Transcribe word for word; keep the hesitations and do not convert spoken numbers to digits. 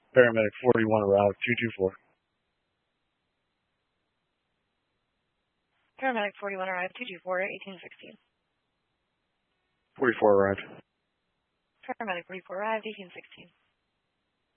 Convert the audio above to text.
Paramedic forty-one arrived, two two four. Paramedic forty-one arrived, two two four, eighteen sixteen. forty-four arrived. Paramedic forty-four arrived, eighteen sixteen.